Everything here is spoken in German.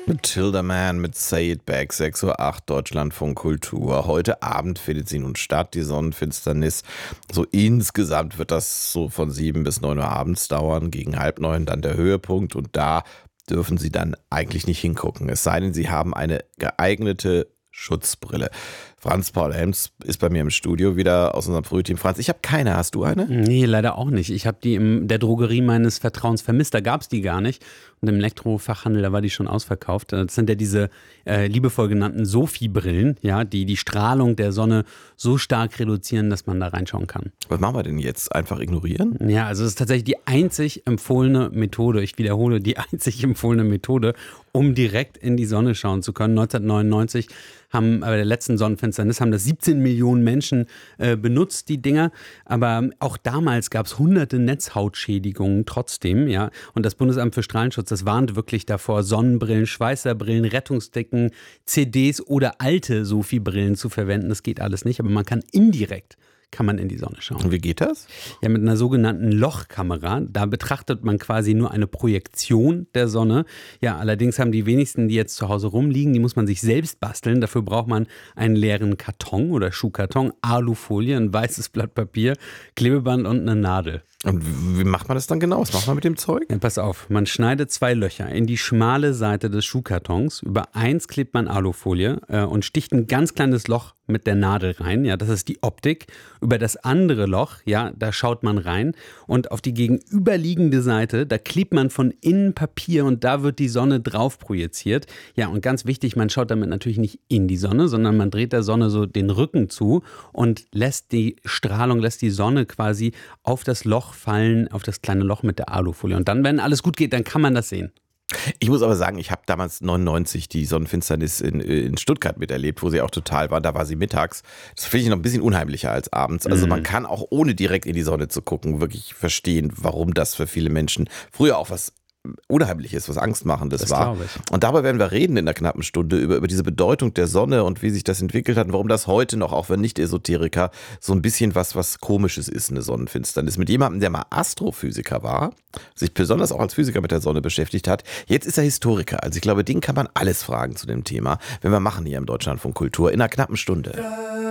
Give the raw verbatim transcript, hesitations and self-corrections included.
Matilda Mann mit Say It Back, sechs Uhr acht, Deutschlandfunk Kultur. Heute Abend findet sie nun statt, die Sonnenfinsternis. So insgesamt wird das so von sieben bis neun Uhr abends dauern, gegen halb neun dann der Höhepunkt. Und da dürfen Sie dann eigentlich nicht hingucken. Es sei denn, Sie haben eine geeignete Schutzbrille. Franz Paul Helms ist bei mir im Studio wieder aus unserem Frühteam. Franz, ich habe keine. Hast du eine? Nee, leider auch nicht. Ich habe die in der Drogerie meines Vertrauens vermisst. Da gab es die gar nicht. Und im Elektrofachhandel, da war die schon ausverkauft. Das sind ja diese äh, liebevoll genannten Sophie-Brillen, ja, die die Strahlung der Sonne so stark reduzieren, dass man da reinschauen kann. Was machen wir denn jetzt? Einfach ignorieren? Ja, also es ist tatsächlich die einzig empfohlene Methode, ich wiederhole, die einzig empfohlene Methode, um direkt in die Sonne schauen zu können. neunzehnhundertneunundneunzig haben bei der letzten Sonnenfinsternis haben das siebzehn Millionen Menschen äh, benutzt, die Dinger. Aber auch damals gab es hunderte Netzhautschädigungen trotzdem, ja. Und das Bundesamt für Strahlenschutz, das warnt wirklich davor, Sonnenbrillen, Schweißerbrillen, Rettungsdecken, C Ds oder alte Sophie-Brillen zu verwenden. Das geht alles nicht, aber man kann indirekt kann man in die Sonne schauen. Und wie geht das? Ja, mit einer sogenannten Lochkamera. Da betrachtet man quasi nur eine Projektion der Sonne. Ja, allerdings haben die wenigsten, die jetzt zu Hause rumliegen, die muss man sich selbst basteln. Dafür braucht man einen leeren Karton oder Schuhkarton, Alufolie, ein weißes Blatt Papier, Klebeband und eine Nadel. Und wie macht man das dann genau? Was macht man mit dem Zeug? Ja, pass auf, man schneidet zwei Löcher in die schmale Seite des Schuhkartons. Über eins klebt man Alufolie äh, und sticht ein ganz kleines Loch mit der Nadel rein. Ja, das ist die Optik. Über das andere Loch, ja, da schaut man rein. Und auf die gegenüberliegende Seite, da klebt man von innen Papier und da wird die Sonne drauf projiziert. Ja, und ganz wichtig, man schaut damit natürlich nicht in die Sonne, sondern man dreht der Sonne so den Rücken zu und lässt die Strahlung, lässt die Sonne quasi auf das Loch fallen, auf das kleine Loch mit der Alufolie. Und dann, wenn alles gut geht, dann kann man das sehen. Ich muss aber sagen, ich habe damals neunundneunzig die Sonnenfinsternis in, in Stuttgart miterlebt, wo sie auch total war. Da war sie mittags. Das finde ich noch ein bisschen unheimlicher als abends. Also man kann auch ohne direkt in die Sonne zu gucken wirklich verstehen, warum das für viele Menschen früher auch was Unheimliches, was Angstmachendes Das war. glaube ich. Und dabei werden wir reden in der knappen Stunde über, über diese Bedeutung der Sonne und wie sich das entwickelt hat und warum das heute noch, auch wenn nicht Esoteriker, so ein bisschen was, was Komisches ist, eine Sonnenfinsternis. Mit jemandem, der mal Astrophysiker war, sich besonders auch als Physiker mit der Sonne beschäftigt hat. Jetzt ist er Historiker. Also ich glaube, den kann man alles fragen zu dem Thema, wenn wir machen hier im Deutschlandfunk Kultur in einer knappen Stunde.